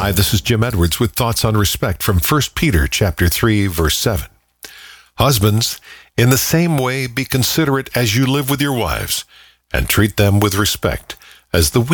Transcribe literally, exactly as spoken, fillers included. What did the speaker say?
Hi, this is Jim Edwards with thoughts on respect from First Peter chapter three, verse seven. Husbands, in the same way be considerate as you live with your wives, and treat them with respect, as the